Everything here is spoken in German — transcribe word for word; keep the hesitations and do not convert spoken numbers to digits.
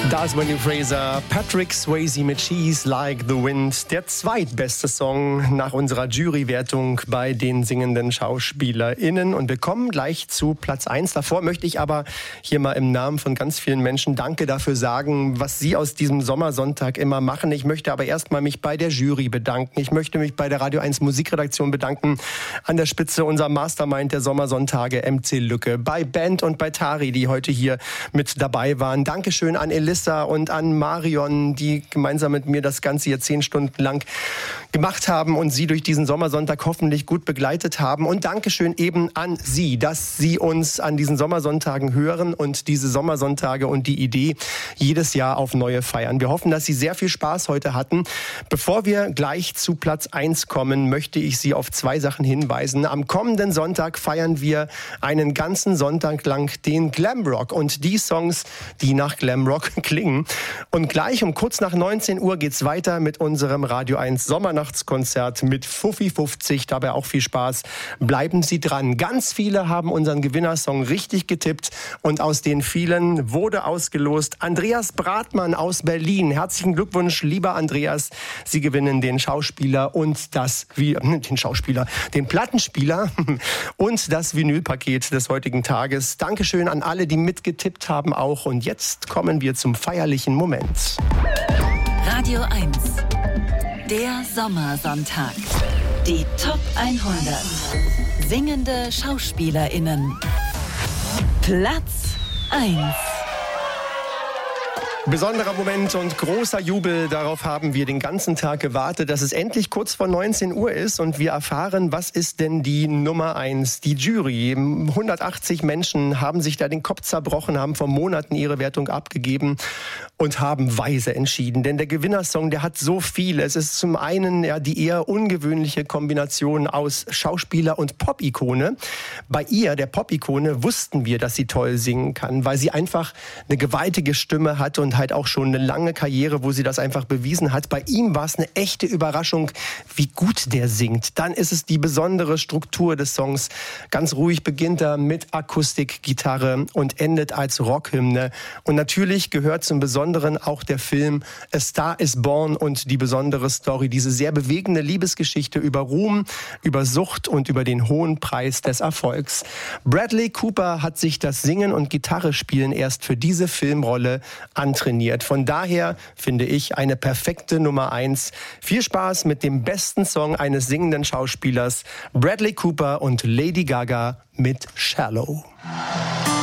Da ist Wendy Fraser, Patrick Swayze mit She's Like the Wind, der zweitbeste Song nach unserer Jurywertung bei den singenden SchauspielerInnen. Und wir kommen gleich zu Platz eins. Davor möchte ich aber hier mal im Namen von ganz vielen Menschen Danke dafür sagen, was Sie aus diesem Sommersonntag immer machen. Ich möchte aber erstmal mich bei der Jury bedanken. Ich möchte mich bei der Radio eins Musikredaktion bedanken. An der Spitze unser Mastermind der Sommersonntage, M C Lücke. Bei Band und bei Tari, die heute hier mit dabei waren. Dankeschön an Elissa und an Marion, die gemeinsam mit mir das Ganze hier zehn Stunden lang gemacht haben und Sie durch diesen Sommersonntag hoffentlich gut begleitet haben. Und Dankeschön eben an Sie, dass Sie uns an diesen Sommersonntagen hören und diese Sommersonntage und die Idee jedes Jahr auf neue feiern. Wir hoffen, dass Sie sehr viel Spaß heute hatten. Bevor wir gleich zu Platz eins kommen, möchte ich Sie auf zwei Sachen hinweisen. Am kommenden Sonntag feiern wir einen ganzen Sonntag lang den Glamrock und die Songs, die nach Glamrock klingen. Und gleich um kurz nach neunzehn Uhr geht's weiter mit unserem Radio eins Sommernachtskonzert mit Fuffi fünfzig. Dabei auch viel Spaß. Bleiben Sie dran. Ganz viele haben unseren Gewinnersong richtig getippt und aus den vielen wurde ausgelost Andreas Bratmann aus Berlin. Herzlichen Glückwunsch, lieber Andreas. Sie gewinnen den Schauspieler und das, wie, den Schauspieler, den Plattenspieler und das Vinylpaket des heutigen Tages. Dankeschön an alle, die mitgetippt haben auch. Und jetzt kommen wir zum feierlichen Moment. Radio eins, der Sommersonntag. Die Top hundert. Singende SchauspielerInnen. Platz eins. Besonderer Moment und großer Jubel. Darauf haben wir den ganzen Tag gewartet, dass es endlich kurz vor neunzehn Uhr ist und wir erfahren, was ist denn die Nummer eins? Die Jury. hundertachtzig Menschen haben sich da den Kopf zerbrochen, haben vor Monaten ihre Wertung abgegeben und haben weise entschieden. Denn der Gewinnersong, der hat so viel. Es ist zum einen ja die eher ungewöhnliche Kombination aus Schauspieler und Pop-Ikone. Bei ihr, der Pop-Ikone, wussten wir, dass sie toll singen kann, weil sie einfach eine gewaltige Stimme hat und halt auch schon eine lange Karriere, wo sie das einfach bewiesen hat. Bei ihm war es eine echte Überraschung, wie gut der singt. Dann ist es die besondere Struktur des Songs. Ganz ruhig beginnt er mit Akustikgitarre und endet als Rockhymne. Und natürlich gehört zum Besonderen auch der Film A Star is Born und die besondere Story, diese sehr bewegende Liebesgeschichte über Ruhm, über Sucht und über den hohen Preis des Erfolgs. Bradley Cooper hat sich das Singen und Gitarre spielen erst für diese Filmrolle antrainiert. Von daher finde ich eine perfekte Nummer eins. Viel Spaß mit dem besten Song eines singenden Schauspielers, Bradley Cooper und Lady Gaga mit Shallow.